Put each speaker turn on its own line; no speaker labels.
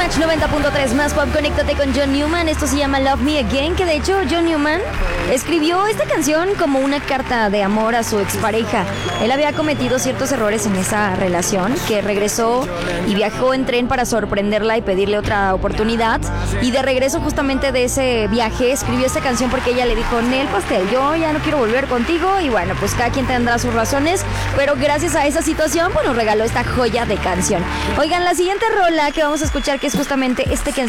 Match 90.3 más pop, conéctate con John Newman. Esto se llama Love Me Again, que de hecho John Newman escribió esta canción como una carta de amor a su expareja. Él había cometido ciertos errores en esa relación, que regresó y viajó en tren para sorprenderla y pedirle otra oportunidad. Y de regreso justamente de ese viaje escribió esta canción porque ella le dijo: Nel Pastel, yo ya no quiero volver contigo. Y bueno, pues cada quien tendrá sus razones, pero gracias a esa situación pues nos regaló esta joya de canción. Oigan, la siguiente rola que vamos a escuchar, que es justamente